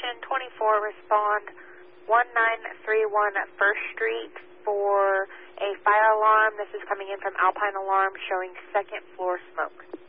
Station 24, respond 1931 First Street for a fire alarm. This is coming in from Alpine Alarm showing second floor smoke.